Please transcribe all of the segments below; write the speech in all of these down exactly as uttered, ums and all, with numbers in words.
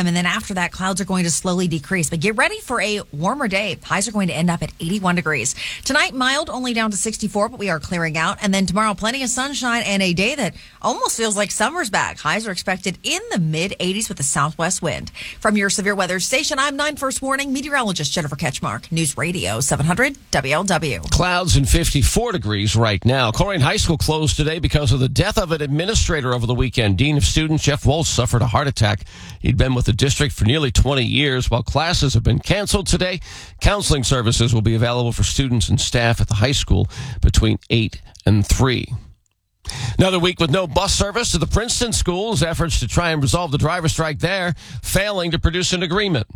p.m. And then after that, clouds are going to slowly decrease. But get ready for a warmer day. Highs are going to end up at eighty-one degrees. Tonight, mild, only down to sixty-four, but we are clearing out. And then tomorrow, plenty of sunshine and a day that almost feels like summer's back. Highs are expected in the mid-eighties with a southwest wind. From your severe weather station, I'm nine First Warning meteorologist Jennifer Ketchmark. News Radio seven hundred W L W. Clouds and fifty-four degrees right now. Coleraine High School closed today because of the death of an administrator over the weekend. Dean of Students Jeff Woltz suffered a heart attack. He'd been with the district for nearly twenty years. While classes have been canceled today, counseling services will be available for students and staff at the high school between eight and three. Another week with no bus service to the Princeton schools. Efforts to try and resolve the driver strike there, failing to produce an agreement.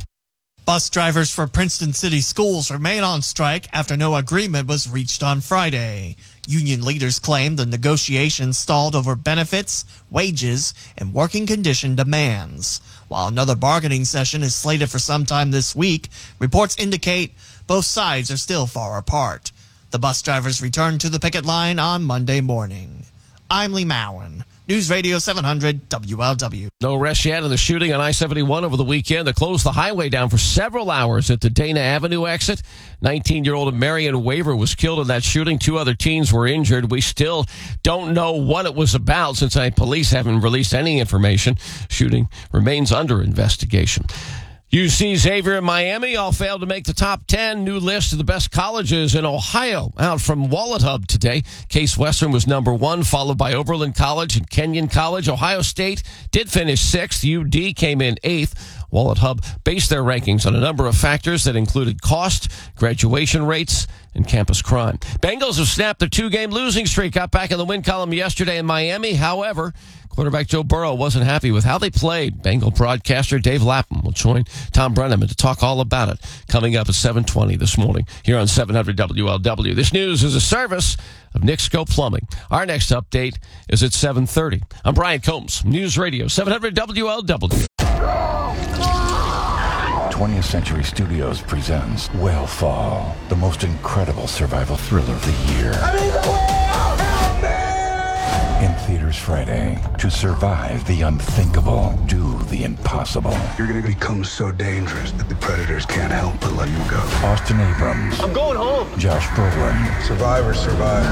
Bus drivers for Princeton City Schools remain on strike after no agreement was reached on Friday. Union leaders claim the negotiations stalled over benefits, wages, and working condition demands. While another bargaining session is slated for sometime this week, reports indicate both sides are still far apart. The bus drivers returned to the picket line on Monday morning. I'm Lee Mowen. News Radio seven hundred W L W. No arrest yet in the shooting on I seventy-one over the weekend that closed the highway down for several hours at the Dana Avenue exit. nineteen-year-old Marion Waver was killed in that shooting. Two other teens were injured. We still don't know what it was about since I, police haven't released any information. Shooting remains under investigation. U C Xavier and Miami all failed to make the top ten. New list of the best colleges in Ohio out from Wallet Hub today. Case Western was number one, followed by Oberlin College and Kenyon College. Ohio State did finish sixth. U D came in eighth. Wallet Hub based their rankings on a number of factors that included cost, graduation rates, and campus crime. Bengals have snapped their two-game losing streak, got back in the win column yesterday in Miami. However, quarterback Joe Burrow wasn't happy with how they played. Bengal broadcaster Dave Lapham will join Tom Brenneman to talk all about it coming up at seven twenty this morning here on seven hundred W L W. This news is a service of Nixco Plumbing. Our next update is at seven thirty. I'm Brian Combs, News Radio seven hundred W L W. twentieth Century Studios presents Whale the most incredible survival thriller of the year. I'm in the whale! Help me! In theaters Friday. To survive the unthinkable, do the impossible. You're going to become so dangerous that the predators can't help but let you go. Austin Abrams. I'm going home. Josh Brolin. Survivors survive.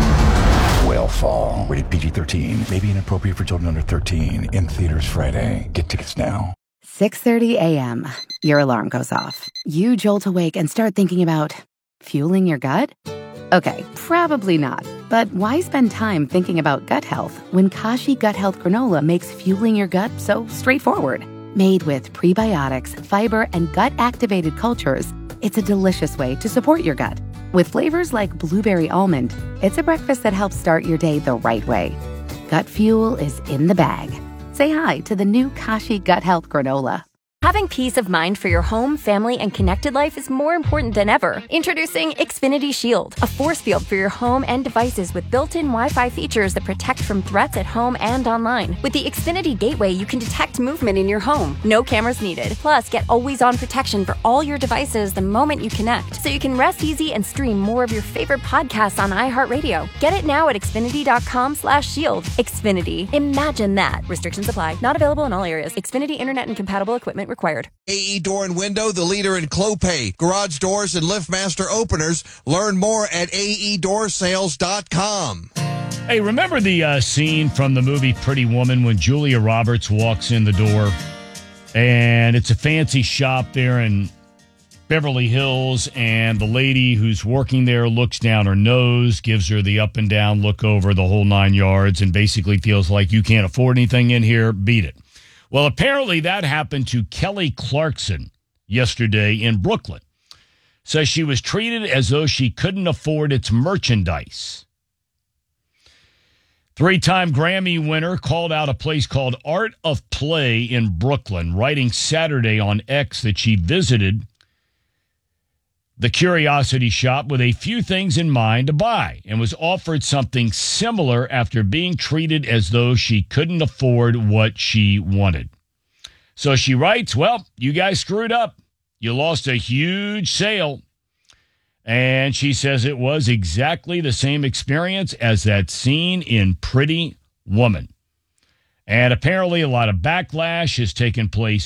Whale Rated P G thirteen. May be inappropriate for children under thirteen. In theaters Friday. Get tickets now. six thirty a.m. Your alarm goes off. You jolt awake and start thinking about fueling your gut? Okay, probably not. But why spend time thinking about gut health when Kashi Gut Health Granola makes fueling your gut so straightforward? Made with prebiotics, fiber, and gut-activated cultures, it's a delicious way to support your gut. With flavors like blueberry almond, it's a breakfast that helps start your day the right way. Gut fuel is in the bag. Say hi to the new Kashi Gut Health Granola. Having peace of mind for your home, family, and connected life is more important than ever. Introducing Xfinity Shield, a force field for your home and devices with built-in Wi-Fi features that protect from threats at home and online. With the Xfinity Gateway, you can detect movement in your home. No cameras needed. Plus, get always-on protection for all your devices the moment you connect, so you can rest easy and stream more of your favorite podcasts on iHeartRadio. Get it now at Xfinity.com slash shield. Xfinity. Imagine that. Restrictions apply. Not available in all areas. Xfinity Internet and compatible equipment required. A E Door and Window, the leader in Clopay, garage doors, and LiftMaster openers. Learn more at A E door sales dot com. Hey, remember the uh, scene from the movie Pretty Woman when Julia Roberts walks in the door and it's a fancy shop there in Beverly Hills, and the lady who's working there looks down her nose, gives her the up and down look over the whole nine yards, and basically feels like you can't afford anything in here, beat it. Well, apparently that happened to Kelly Clarkson yesterday in Brooklyn. Says she was treated as though she couldn't afford its merchandise. Three-time Grammy winner called out a place called Art of Play in Brooklyn, writing Saturday on X that she visited the Curiosity Shop with a few things in mind to buy and was offered something similar after being treated as though she couldn't afford what she wanted. So she writes, well, you guys screwed up. You lost a huge sale. And she says it was exactly the same experience as that scene in Pretty Woman. And apparently a lot of backlash has taken place